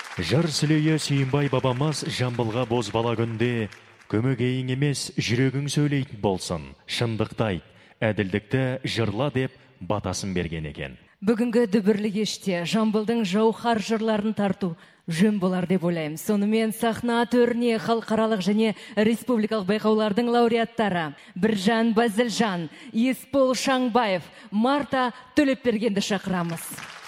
Жыр сүлейі Сүйінбай бабамыз Жамбылға бозбала күнде, көмегейің емес жүрегің сөйлейтін болсын, шындықтай, әділдікті жырла деп батасын берген екен. Бүгінгі дүбірлі кеште Жамбылдың жауһар жырларын тарту жөн болар деп ойлаймын. Сонымен сахна төріне халықаралық және республикалық байқаулардың лауреаттары Біржан Базілжан, Есбол Шаңбаев, Марта Төлепбергенді шақырамыз.